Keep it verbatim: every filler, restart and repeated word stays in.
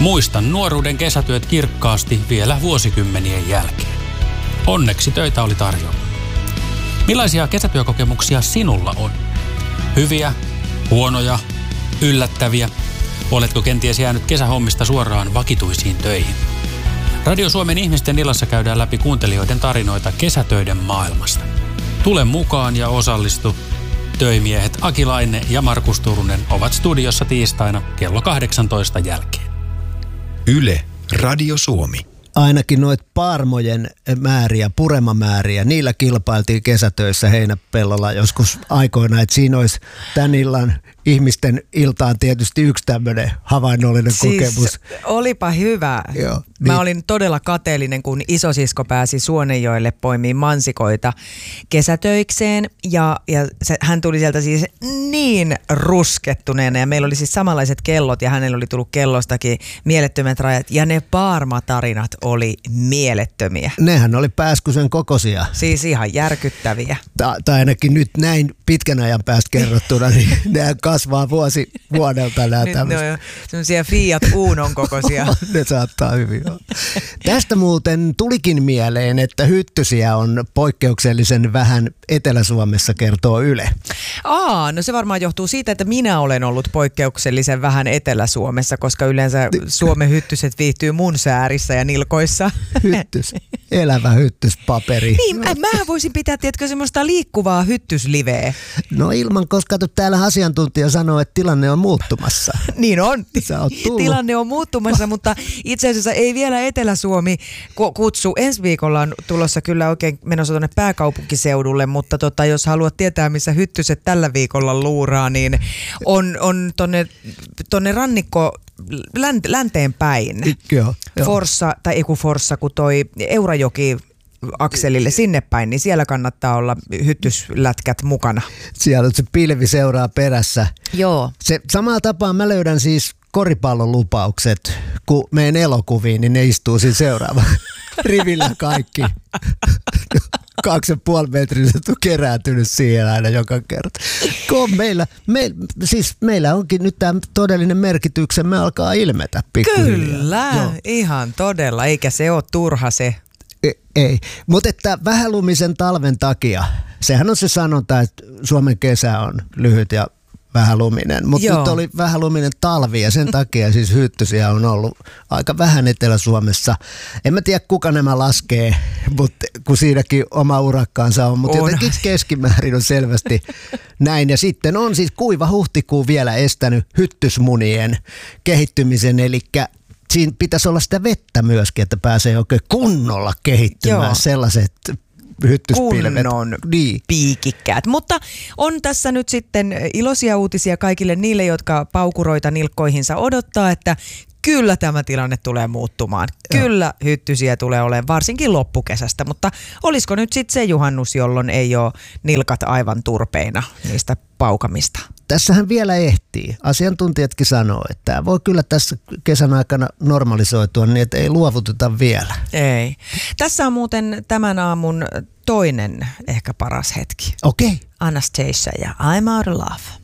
Muistan nuoruuden kesätyöt kirkkaasti vielä vuosikymmenien jälkeen. Onneksi töitä oli tarjolla. Millaisia kesätyökokemuksia sinulla on? Hyviä, huonoja, yllättäviä? Oletko kenties jäänyt kesähommista suoraan vakituisiin töihin? Radio Suomen ihmisten illassa käydään läpi kuuntelijoiden tarinoita kesätöiden maailmasta. Tule mukaan ja osallistu. Töimiehet Aki Laine ja Markus Turunen ovat studiossa tiistaina kello kahdeksantoista jälkeen. Yle, Radio Suomi. Ainakin noit paarmojen määriä, puremamääriä, niillä kilpailtiin kesätöissä Heinäpellolla joskus aikoina, että siinä olisi tämän illan ihmisten iltaan tietysti yksi tämmöinen havainnollinen siis kokemus. Olipa hyvä. Joo, Mä niin. olin todella kateellinen, kun isosisko pääsi Suonenjoelle poimiin mansikoita kesätöikseen ja, ja se, hän tuli sieltä siis niin ruskettuneena ja meillä oli siis samanlaiset kellot ja hänellä oli tullut kellostakin mielettömät rajat ja ne paarmatarinat oli mielettömiä. Nehän oli pääskysen kokoisia. Siis ihan järkyttäviä. Ta- tai ainakin nyt näin pitkän ajan päästä kerrottuna, niin nehän kasvaa vuosi vuodelta nämä Nyt ne tämmöiset. on jo semmoisia Fiat Unon kokoisia. Ne saattaa hyvin olla. Tästä muuten tulikin mieleen, että hyttysiä on poikkeuksellisen vähän Etelä-Suomessa, kertoo Yle. Aa, no se varmaan johtuu siitä, että minä olen ollut poikkeuksellisen vähän Etelä-Suomessa, koska yleensä Suomen hyttyset viihtyy mun säärissä ja nilkoissa. Hyttys, elävä hyttyspaperi. Niin, mä, mä voisin pitää, tiedätkö, semmoista liikkuvaa hyttysliveä. No ilman, koska täällä asiantuntija sanoo, että tilanne on muuttumassa. Niin on. Sä oot tullut. Tilanne on muuttumassa, mutta itse asiassa ei vielä Etelä-Suomi kutsu. Ensi viikolla on tulossa kyllä oikein menossa tuonne pääkaupunkiseudulle, mutta tota, jos haluat tietää, missä hyttyset tällä viikolla luuraa, niin on, on tonne, tonne rannikko länteen päin. Joo, joo. Forssa, tai ei kun Forssa, kun toi Eurajoki akselille sinne päin, niin siellä kannattaa olla hyttyslätkät mukana. Siellä se pilvi seuraa perässä. Joo. Se samalla tapaa mä löydän siis koripallon lupaukset, kun menen elokuviin, niin ne istuu siinä seuraava rivillä kaikki. Kaksi ja puoli metriset on kerääntynyt siihen aina joka kerta. Kun meillä, me, siis meillä onkin nyt tämä todellinen merkityksemme alkaa ilmetä pikkuhiljaa. Kyllä, joo. Ihan todella, eikä se ole turha se. Ei, ei. Mutta että vähälumisen talven takia, sehän on se sanonta, että Suomen kesä on lyhyt ja vähäluminen, mutta nyt oli vähäluminen talvi ja sen takia siis hyttysiä on ollut aika vähän Etelä-Suomessa. En mä tiedä kuka nämä laskee, mutta kun siinäkin oma urakkaansa on, mutta jotenkin keskimäärin on selvästi näin. Ja sitten on siis kuiva huhtikuu vielä estänyt hyttysmunien kehittymisen, eli siinä pitäisi olla sitä vettä myöskin, että pääsee oikein kunnolla kehittymään. Joo. Sellaiset hyttyspilvet. Kunnon niin. piikikkäät. Mutta on tässä nyt sitten iloisia uutisia kaikille niille, jotka paukuroita nilkkoihinsa odottaa, että kyllä tämä tilanne tulee muuttumaan. Joo. Kyllä hyttysiä tulee olemaan varsinkin loppukesästä, mutta olisiko nyt sitten se juhannus, jolloin ei ole nilkat aivan turpeina niistä paukamista? Tässähän vielä ehtii. Asiantuntijatkin sanoo, että tämä voi kyllä tässä kesän aikana normalisoitua niin, että ei luovuteta vielä. Ei. Tässä on muuten tämän aamun toinen ehkä paras hetki. Okei. Okay. Anastasia ja I'm Out of Love.